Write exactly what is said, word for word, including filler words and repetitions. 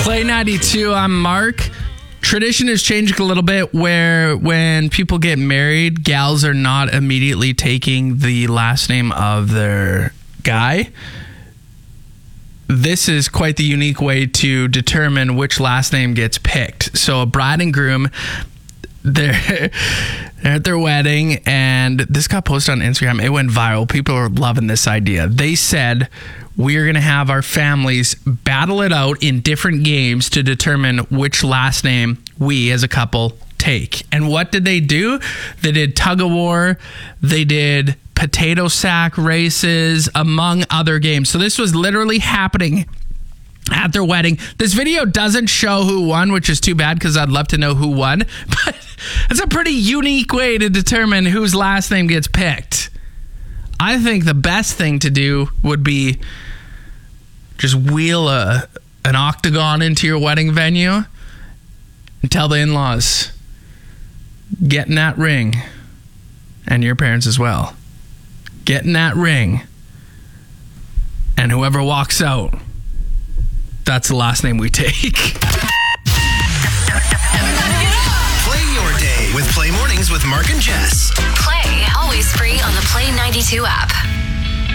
Play ninety-two, I'm Mark. Tradition is changing a little bit where when people get married, gals are not immediately taking the last name of their guy. This is quite the unique way to determine which last name gets picked. So a bride and groom, they're, they're at their wedding, and this got posted on Instagram. It went viral. People are loving this idea. They said, we're going to have our families battle it out in different games to determine which last name we as a couple take. And what did they do? They did tug of war. They did potato sack races, among other games. So this was literally happening at their wedding. This video doesn't show who won, which is too bad because I'd love to know who won. But it's a pretty unique way to determine whose last name gets picked. I think the best thing to do would be just wheel a, an octagon into your wedding venue and tell the in-laws, get in that ring, and your parents as well. Get in that ring, and whoever walks out, that's the last name we take. Play your day with Play Mornings with Mark and Jess. Play, always free on the Play ninety-two app.